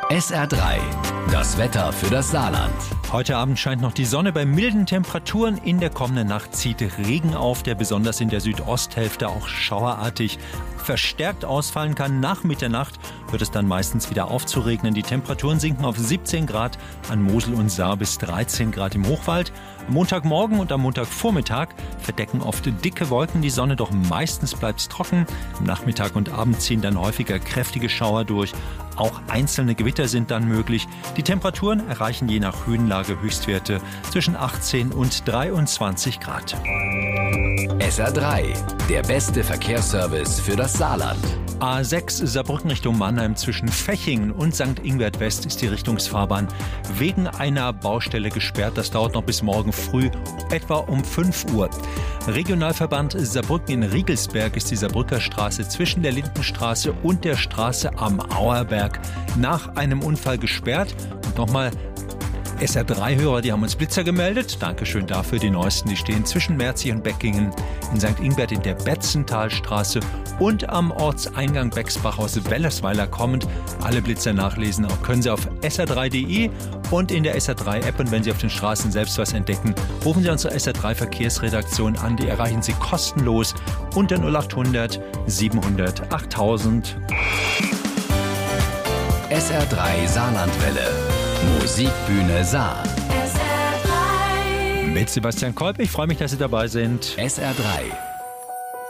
SR3, das Wetter für das Saarland. Heute Abend scheint noch die Sonne bei milden Temperaturen. In der kommenden Nacht zieht Regen auf, der besonders in der Südosthälfte auch schauerartig verstärkt ausfallen kann. Nach Mitternacht wird es dann meistens wieder aufzuregnen. Die Temperaturen sinken auf 17 Grad an Mosel und Saar bis 13 Grad im Hochwald. Am Montagmorgen und am Montagvormittag verdecken oft dicke Wolken die Sonne, doch meistens bleibt es trocken. Am Nachmittag und Abend ziehen dann häufiger kräftige Schauer durch. Auch einzelne Gewitter sind dann möglich. Die Temperaturen erreichen je nach Höhenlage Höchstwerte zwischen 18 und 23 Grad. SR3, der beste Verkehrsservice für das Saarland. A6 Saarbrücken Richtung Mannheim zwischen Fechingen und St. Ingbert West ist die Richtungsfahrbahn wegen einer Baustelle gesperrt. Das dauert noch bis morgen früh, etwa um 5 Uhr. Regionalverband Saarbrücken in Riegelsberg ist die Saarbrücker Straße zwischen der Lindenstraße und der Straße am Auerberg nach einem Unfall gesperrt. Und nochmal SR3-Hörer, die haben uns Blitzer gemeldet. Dankeschön dafür. Die neuesten, die stehen zwischen Merzig und Beckingen, in St. Ingbert in der Betzenthalstraße und am Ortseingang Bexbach aus Wellersweiler kommend. Alle Blitzer nachlesen auch können Sie auf sr3.de und in der SR3-App. Und wenn Sie auf den Straßen selbst was entdecken, rufen Sie unsere SR3-Verkehrsredaktion an. Die erreichen Sie kostenlos unter 0800 700 8000. SR3 Saarlandwelle. Musikbühne Saar. Mit Sebastian Kolb. Ich freue mich, dass Sie dabei sind. SR3.